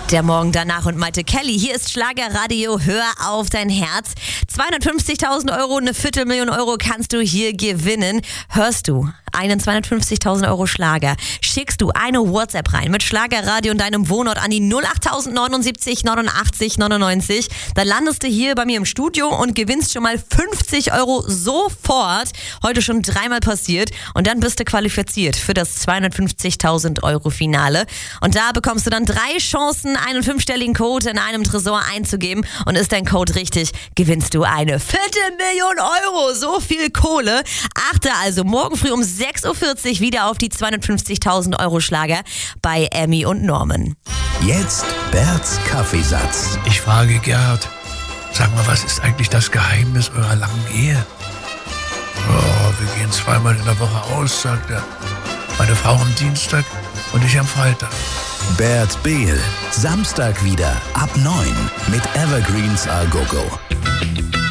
Der Morgen danach und Maite Kelly. Hier ist Schlagerradio, hör auf dein Herz. 250.000 Euro, eine Viertelmillion Euro kannst du hier gewinnen. Hörst du einen 250.000 Euro Schlager, schickst du eine WhatsApp rein mit Schlagerradio und deinem Wohnort an die 08079 89 99. Dann landest du hier bei mir im Studio und gewinnst schon mal 50 Euro sofort. Heute schon dreimal passiert und dann bist du qualifiziert für das 250.000 Euro Finale. Und da bekommst du dann 3 Chancen, einen 5-stelligen Code in einem Tresor einzugeben. Und ist dein Code richtig, gewinnst du eine Viertelmillion Euro. So viel Kohle. Achte also morgen früh um 6.40 Uhr wieder auf die 250.000 Euro Schlager bei Emmy und Norman. Jetzt Berts Kaffeesatz. Ich frage Gerhard, sag mal, was ist eigentlich das Geheimnis eurer langen Ehe? Oh, wir gehen 2-mal in der Woche aus, sagt er. Meine Frau am Dienstag und ich am Freitag. Bert Behl, Samstag wieder ab 9 mit Evergreens A Go Go.